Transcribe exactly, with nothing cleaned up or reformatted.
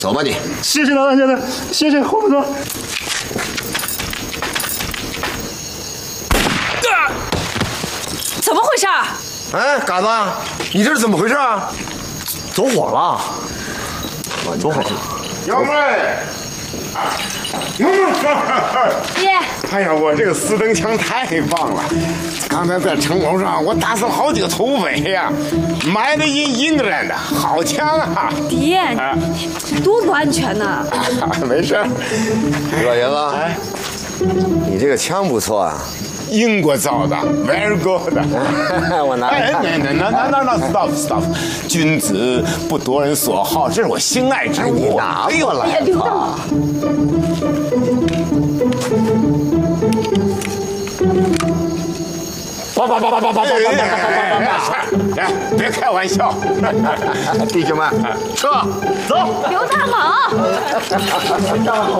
走吧你。 谢谢老大先生，谢谢洪副总。 怎么回事？ 哎，嘎子，你这是怎么回事啊？ 走火了，走火了。 杨妹，杨妹， 爷， 哎呀，我这个四等枪太棒了！刚才在城楼上，我打死好几个土匪呀，买的印英格兰的好枪啊！ 爹， 啊， 多不安全呢！ 没事。 老爷子，你这个枪不错啊。 英国造的 ，very good。 我拿来看。 哎，那那那那那 stop stop， 君子不夺人所好，这是我心爱之物。 你拿过来。 哎呀，刘大。 叭叭叭叭叭叭叭叭叭叭叭叭！哎，别开玩笑， 弟兄们，撤， 走。 刘大忙。